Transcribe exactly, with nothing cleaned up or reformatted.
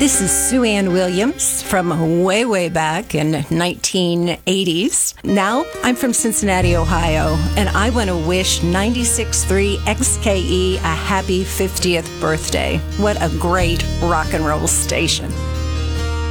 This is Sue Ann Williams from way, way back in nineteen eighties. Now I'm from Cincinnati, Ohio, and I want to wish ninety-six point three X K E a happy fiftieth birthday. What a great rock and roll station.